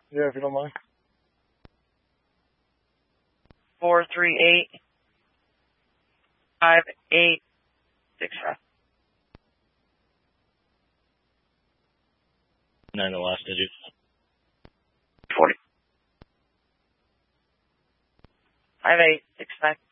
Yeah, if you don't mind. 438-5865. And then the last digit. 40. 5865.